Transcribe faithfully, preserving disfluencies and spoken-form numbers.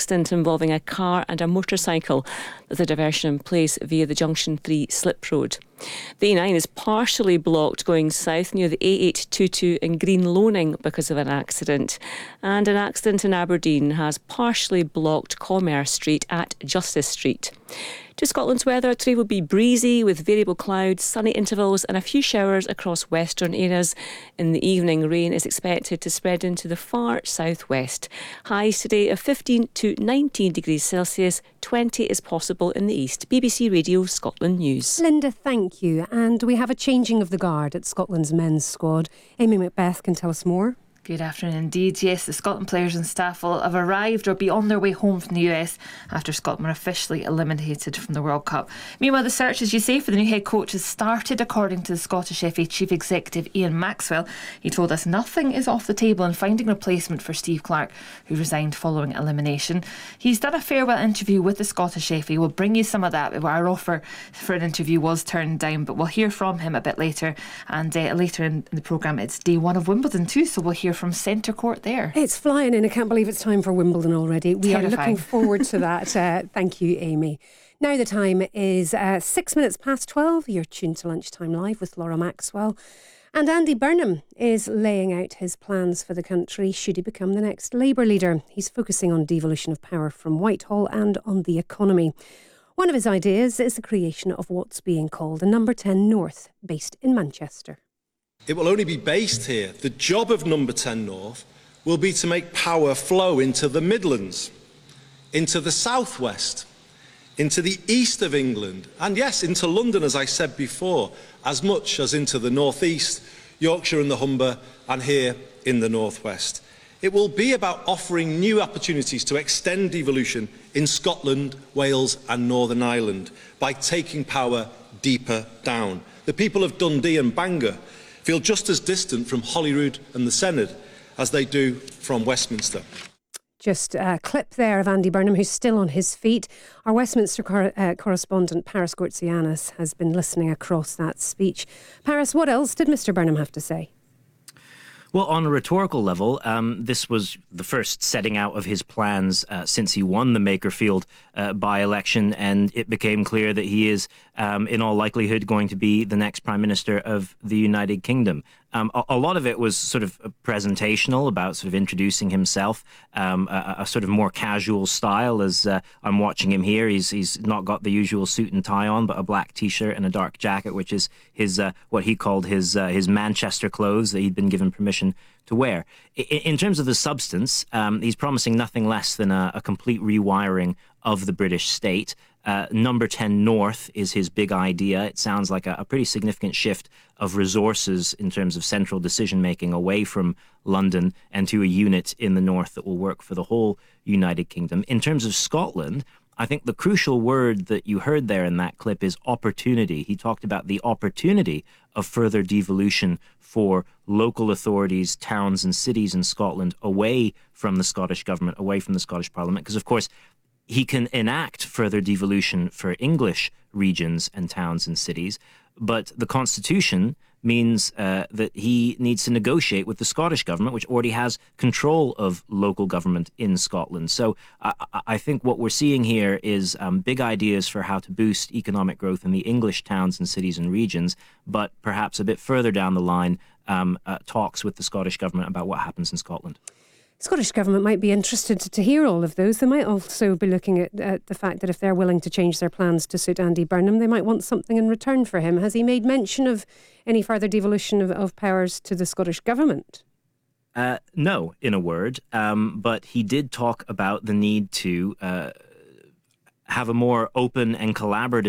accident involving a car and a motorcycle. There's a diversion in place via the Junction three slip road. The A nine is partially blocked going south near the A eight twenty-two in Green Loaning because of an accident. And an accident in Aberdeen has partially blocked Commerce Street at Justice Street. To Scotland's weather, today will be breezy with variable clouds, sunny intervals and a few showers across western areas. In the evening, rain is expected to spread into the far southwest. Highs today of fifteen to nineteen degrees Celsius, twenty is possible in the east. B B C Radio Scotland News. Linda, thank you. And we have a changing of the guard at Scotland's men's squad. Amy Macbeth can tell us more. Good afternoon indeed. Yes, the Scotland players and staff will have arrived or be on their way home from the U S after Scotland were officially eliminated from the World Cup. Meanwhile, the search, as you say, for the new head coach has started, according to the Scottish F A Chief Executive Ian Maxwell. He told us nothing is off the table in finding a replacement for Steve Clarke, who resigned following elimination. He's done a farewell interview with the Scottish F A. We'll bring you some of that. Our offer for an interview was turned down, but we'll hear from him a bit later. And uh, later in the programme, it's day one of Wimbledon too, so we'll hear from Centre Court there. It's flying in. I can't believe it's time for Wimbledon already. We Terrifying. are looking forward to that. Uh, thank you, Amy. Now the time is uh, six minutes past twelve. You're tuned to Lunchtime Live with Laura Maxwell. And Andy Burnham is laying out his plans for the country should he become the next Labour leader. He's focusing on devolution of power from Whitehall and on the economy. One of his ideas is the creation of what's being called a Number ten North, based in Manchester. It will only be based here. The job of Number ten North will be to make power flow into the Midlands, into the southwest, into the east of England, and yes, into London, as I said before, as much as into the northeast, Yorkshire and the Humber, and here in the northwest. It will be about offering new opportunities to extend devolution in Scotland, Wales and Northern Ireland by taking power deeper down. The people of Dundee and Bangor feel just as distant from Holyrood and the Senedd as they do from Westminster. Just a clip there of Andy Burnham, who's still on his feet. Our Westminster cor- uh, correspondent, Paris Gortsianis, has been listening across that speech. Paris, what else did Mr Burnham have to say? Well, on a rhetorical level, um, this was the first setting out of his plans uh, since he won the Makerfield uh, by-election, and it became clear that he is, um, in all likelihood, going to be the next Prime Minister of the United Kingdom. Um, a, a lot of it was sort of presentational, about sort of introducing himself, um, a, a sort of more casual style. As uh, I'm watching him here, he's he's not got the usual suit and tie on, but a black T-shirt and a dark jacket, which is his uh, what he called his uh, his Manchester clothes that he'd been given permission to wear. In, in terms of the substance, um, he's promising nothing less than a, a complete rewiring of the British state. Uh, Number ten North is his big idea. It sounds like a, a pretty significant shift of resources in terms of central decision-making away from London and to a unit in the north that will work for the whole United Kingdom. In terms of Scotland, I think the crucial word that you heard there in that clip is opportunity. He talked about the opportunity of further devolution for local authorities, towns and cities in Scotland away from the Scottish government, away from the Scottish Parliament, because, of course, he can enact further devolution for English regions and towns and cities, but the Constitution means uh, that he needs to negotiate with the Scottish government, which already has control of local government in Scotland. So I, I think what we're seeing here is um, big ideas for how to boost economic growth in the English towns and cities and regions, but perhaps a bit further down the line, um, uh, talks with the Scottish government about what happens in Scotland. Scottish Government might be interested to hear all of those. They might also be looking at, at the fact that if they're willing to change their plans to suit Andy Burnham, they might want something in return for him. Has he made mention of any further devolution of, of powers to the Scottish Government? Uh, no, in a word, um, but he did talk about the need to uh, have a more open and collaborative